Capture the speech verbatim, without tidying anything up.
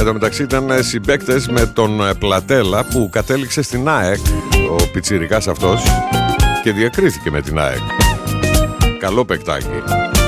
Εν τω μεταξύ ήταν συμπαίκτες με τον Πλατέλα που κατέληξε στην ΑΕΚ, ο πιτσιρικάς αυτός, και διακρίθηκε με την ΑΕΚ. Καλό παικτάκι.